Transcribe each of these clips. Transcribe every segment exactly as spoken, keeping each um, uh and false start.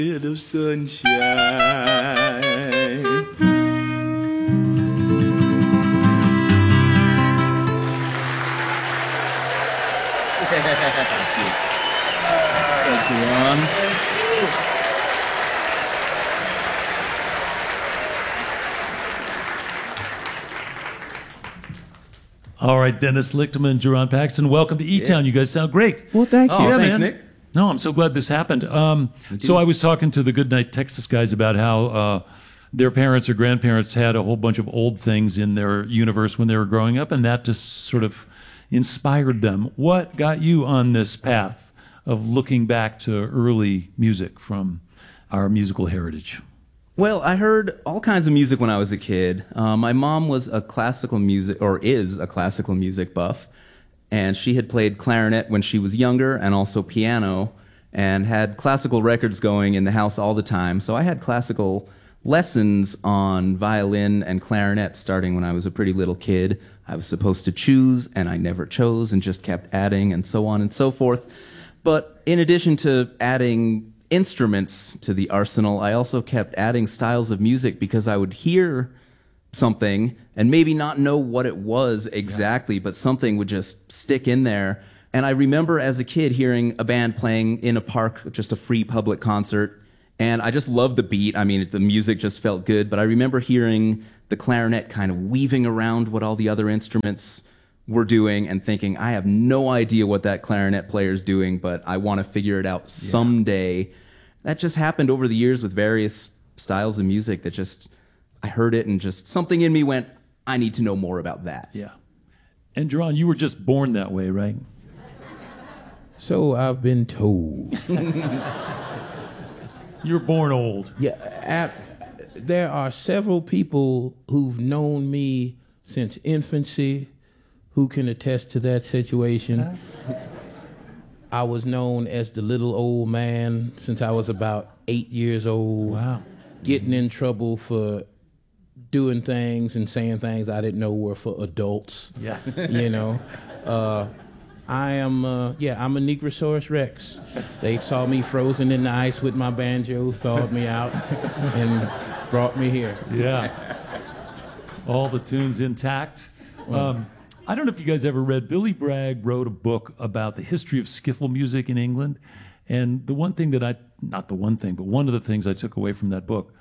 Bit of sunshine. Thank you. Thank you, Ron. All right, Dennis Lichterman, Jerron Paxton, welcome to E-Town. Yeah. You guys sound great. Well, thank you. Oh, Yeah, thanks, man. Nick. No, I'm so glad this happened. Um, so I was talking to the Goodnight Texas guys about how uh, their parents or grandparents had a whole bunch of old things in their universe when they were growing up, and that just sort of inspired them. What got you on this path of looking back to early music from our musical heritage? Well, I heard all kinds of music when I was a kid. Uh, my mom was a classical music, or is a classical music buff, and she had played clarinet when she was younger and also piano, and had classical records going in the house all the time. So I had classical lessons on violin and clarinet starting when I was a pretty little kid. I was supposed to choose, and I never chose and just kept adding and so on and so forth. But in addition to adding instruments to the arsenal, I also kept adding styles of music because I would hear something and maybe not know what it was exactly, yeah. but something would just stick in there. And I remember as a kid hearing a band playing in a park, just a free public concert, and I just loved the beat. I mean, the music just felt good, but I remember hearing the clarinet kind of weaving around what all the other instruments were doing and thinking, I have no idea what that clarinet player's doing, but I want to figure it out yeah. someday. That just happened over the years with various styles of music that just, I heard it and just something in me went, I need to know more about that. Yeah. And Jerron, you were just born that way, right? So I've been told. You were born old. Yeah, at, there are several people who've known me since infancy who can attest to that situation. I was known as the little old man since I was about eight years old. Wow. Getting in trouble for doing things and saying things I didn't know were for adults. Yeah. You know. Uh, I am, uh, yeah, I'm a Negrosaurus Rex. They saw me frozen in the ice with my banjo, thawed me out, and brought me here. Yeah. All the tunes intact. Um, I don't know if you guys ever read, Billy Bragg wrote a book about the history of skiffle music in England. And the one thing that I, not the one thing, but one of the things I took away from that book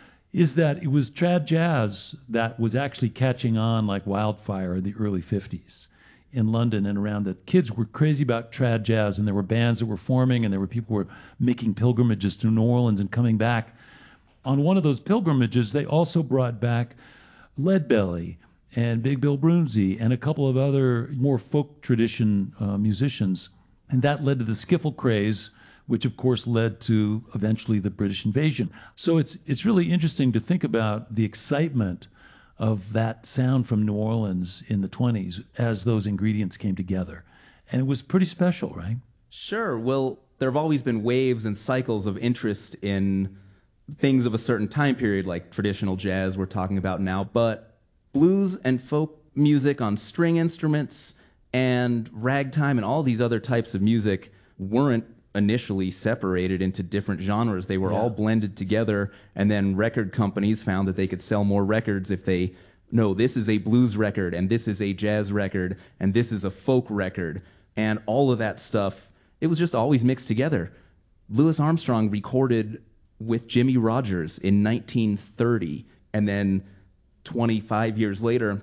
is that it was trad jazz that was actually catching on like wildfire in the early fifties in London and around. The kids were crazy about trad jazz, and there were bands that were forming, and there were people who were making pilgrimages to New Orleans and coming back. On one of those pilgrimages, they also brought back Leadbelly and Big Bill Broomsey and a couple of other more folk tradition uh, musicians. And that led to the skiffle craze, which of course led to eventually the British invasion. So it's it's really interesting to think about the excitement of that sound from New Orleans in the twenties as those ingredients came together. And it was pretty special, right? Sure. Well, there have always been waves and cycles of interest in things of a certain time period, like traditional jazz we're talking about now, but blues and folk music on string instruments and ragtime and all these other types of music weren't initially separated into different genres. They were yeah. all blended together, and then record companies found that they could sell more records if they, no, this is a blues record, and this is a jazz record, and this is a folk record, and all of that stuff, it was just always mixed together. Louis Armstrong recorded with Jimmy Rogers in nineteen thirty, and then twenty-five years later,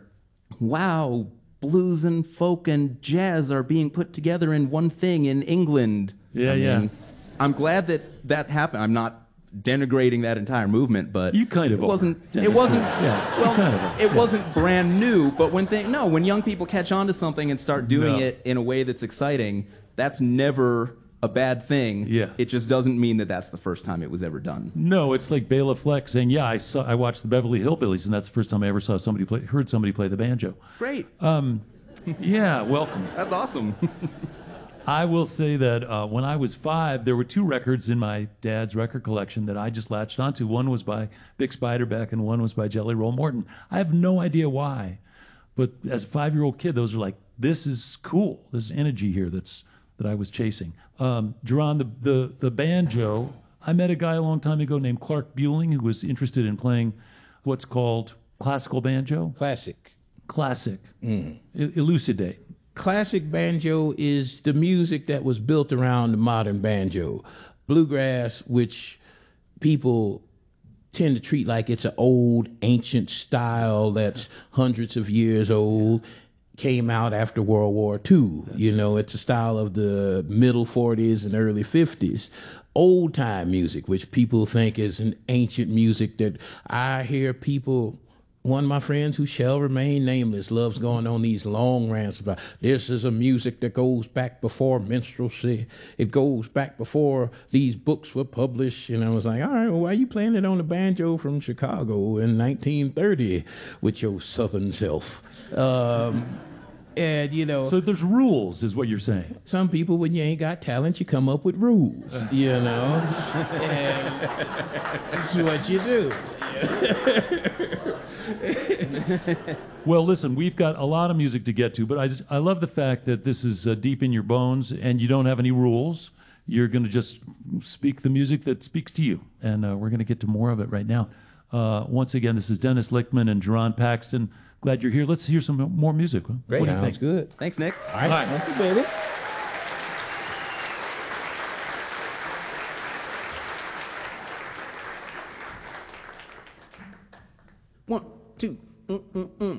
wow, blues and folk and jazz are being put together in one thing in England. Yeah, I mean, yeah. I'm glad that that happened. I'm not denigrating that entire movement, but you kind of it wasn't. Are. It wasn't. Yeah, well, kind of it yeah. wasn't brand new. But when they no, when young people catch on to something and start doing no. it in a way that's exciting, that's never a bad thing. Yeah. It just doesn't mean that that's the first time it was ever done. No, it's like Bela Fleck saying, "Yeah, I saw, I watched the Beverly Hillbillies, and that's the first time I ever saw somebody play, heard somebody play the banjo." Great. Um, yeah, welcome. That's awesome. I will say that uh, when I was five, there were two records in my dad's record collection that I just latched onto. One was by Bix Beiderbecke, and one was by Jelly Roll Morton. I have no idea why, but as a five-year-old kid, those are like, this is cool. There's energy here that's that I was chasing. Um, Jerron, the, the the banjo, I met a guy a long time ago named Clark Bueling who was interested in playing what's called classical banjo. Classic. Classic. Mm. E- elucidate. Classic banjo is the music that was built around the modern banjo. Bluegrass, which people tend to treat like it's an old, ancient style that's hundreds of years old, came out after World War Two. That's you know, it's a style of the middle forties and early fifties. Old time music, which people think is an ancient music that I hear people, one of my friends who shall remain nameless, loves going on these long rants about this is a music that goes back before minstrelsy. It goes back before these books were published. And I was like, all right, well, why are you playing it on the banjo from Chicago in nineteen thirty with your southern self? Um, And, you know. So there's rules, is what you're saying. Some people, when you ain't got talent, you come up with rules, you know. And that's what you do. Well, listen, we've got a lot of music to get to, but I, just, I love the fact that this is uh, deep in your bones and you don't have any rules. You're going to just speak the music that speaks to you. And uh, we're going to get to more of it right now. Uh, once again, this is Dennis Lichtman and Jerron Paxton. Glad you're here. Let's hear some more music. Huh? Great. What do you Sounds think? good. Thanks, Nick. All right. All right. Thank you, baby. One, two. Mm, mm, mm.